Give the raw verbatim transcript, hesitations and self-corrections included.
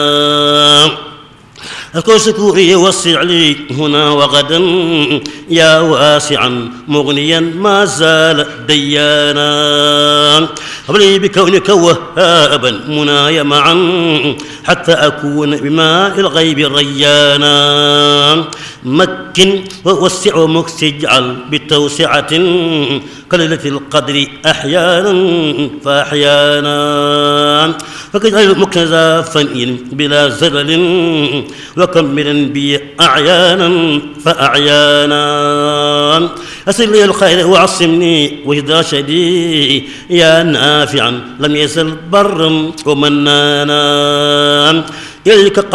أذكر شكوري وسع لي هنا وغدا يا واسعا مغنيا ما زال ديانا هب لي بكونك وهابا مناي معا حتى أكون بماء الغيب ريانا مكن ووسع ومكس اجعل بتوسعة كليلة القدر أحيانا فأحيانا فكجعل مكنزا فنئ بلا زلل وكملا بي أعيانا فأعيانا أسر لي الخير وعصمني وإذا شدي يا نافعا لم يزل برا ومنانا إليك